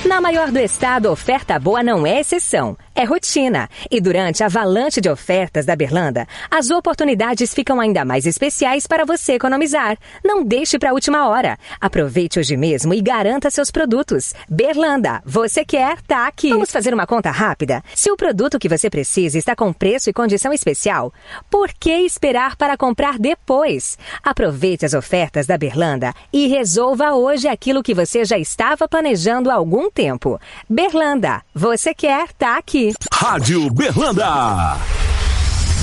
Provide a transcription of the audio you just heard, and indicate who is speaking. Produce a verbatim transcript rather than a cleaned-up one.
Speaker 1: Na maior do estado, oferta boa não é exceção, é rotina. E durante a avalanche de ofertas da Berlanda, as oportunidades ficam ainda mais especiais para você economizar. Não deixe para a última hora. Aproveite hoje mesmo e garanta seus produtos. Berlanda, você quer, tá aqui. Vamos fazer uma conta rápida? Se o produto que você precisa está com preço e condição especial, por que esperar para comprar depois? Aproveite as ofertas da Berlanda e resolva hoje aquilo que você já estava planejando há algum tempo. Berlanda, você quer, tá aqui.
Speaker 2: Rádio Berlanda.